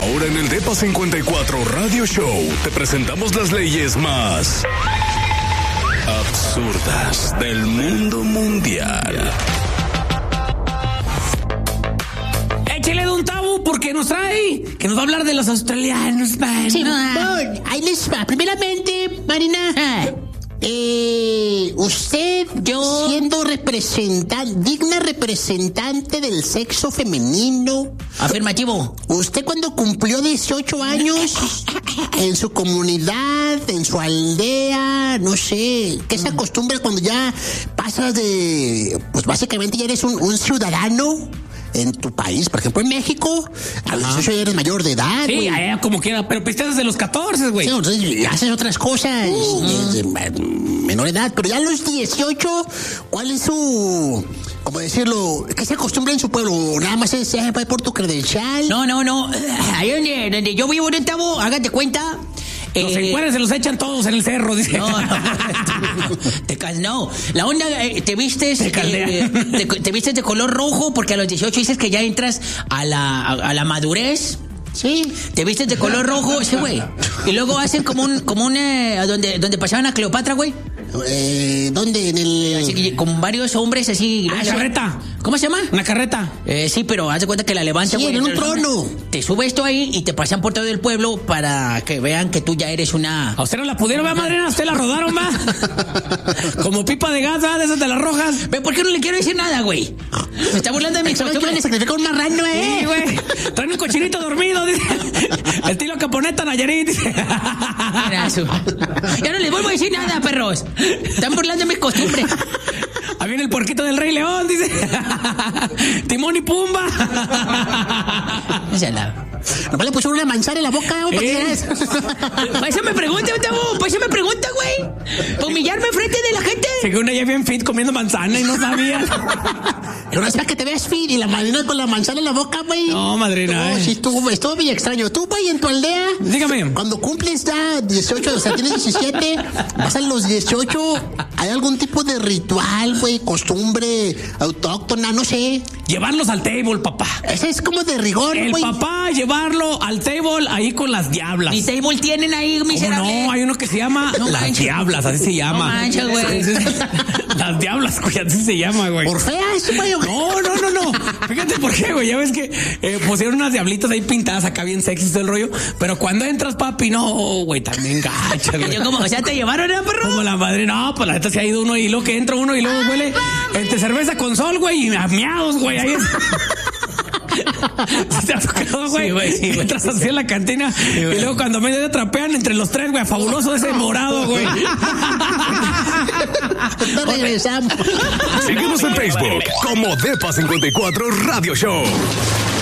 Ahora en el Depa 54 Radio Show te presentamos las leyes más absurdas del mundo mundial. Échale de un tabú porque nos trae, que nos va a hablar de los australianos, man. Sí, bueno, ahí les va. Primeramente, Marina, usted, siendo digna representante del sexo femenino. Afirmativo. Usted cuando cumplió 18 años, en su comunidad, en su aldea, no sé, ¿qué se acostumbra cuando ya pasas de, pues básicamente ya eres un ciudadano en tu país? Por ejemplo, en México, a los 18 ya eres mayor de edad. Sí, como quiera, pero pisteas desde los 14, güey. Sí, entonces haces otras cosas de menor edad, pero ya a los 18, ¿cuál es su, cómo decirlo, qué se acostumbra en su pueblo? Nada más se va por tu credencial. No. Ahí donde yo vivo en Tabo, hágate cuenta. Los encueres se los echan todos en el cerro, dice. No. La onda, te vistes de color rojo porque a los 18 dices que ya entras a la madurez. Sí. Te vistes de color rojo, sí, güey. Y luego hacen como un donde pasaban a Cleopatra, güey. ¿Dónde? En el... Así que con varios hombres así. Ah, carreta. ¿Cómo se llama? Una carreta. Sí, pero haz de cuenta que la levantan. Sí, en un trono. Te subes tú ahí y te pasan por todo el pueblo para que vean que tú ya eres una... ¿A usted no la pudieron ver, madrina? ¿A usted la rodaron, va? Como pipa de gas, ¿va? De esas de las rojas. ¿Ve por qué no le quiero decir nada, güey? Se está burlando de mi costumbre. Le sacrifica un marrano, Sí, güey. Traen un cochinito dormido, dice. Estilo Caponeta Nayarit, dice. Ya no les vuelvo a decir nada, perros. Están burlando de mis costumbres. Ahí viene el puerquito del Rey León, dice. Timón y Pumba. ¿No le pusieron una manzana en la boca? Para eso me pregunta, güey. Para humillarme enfrente de la gente. Según ella bien fit comiendo manzana y no sabía. Pero no es para que te veas fit y la madrina con la manzana en la boca, güey. No, madrina. No, sí, estuvo muy extraño. Tú, güey, en tu aldea. Dígame. Cuando cumples ya 18, o sea, tienes 17, vas a los 18, ¿hay algún tipo de ritual, güey, costumbre autóctona, no sé? Llevarlos al table, papá. Ese es como de rigor, güey. El papá llevarlo al table ahí con las diablas. ¿Y table tienen ahí, miserable? No, hay uno que se llama las diablas, así se llama. No manches, güey. Las diablas, güey, así se llama, güey. ¿Por feas, güey? No. Fíjate por qué, güey. Ya ves que pusieron unas diablitas ahí pintadas acá bien sexy todo el rollo. Pero cuando entras, papi, no, güey, también gachas, güey. Yo como, o sea, ¿te llevaron, perro? Como la madre, no, pues la neta se ha ido uno y luego que entra uno y luego huele entre cerveza con sol, güey, y miados, güey, ahí es. ¿Te ha tocado, güey? Sí, güey. Entras así en la cantina y luego cuando medio trapean entre los tres, güey, fabuloso ese morado, güey. Regresamos. Síguenos en Facebook como Depa 54 Radio Show.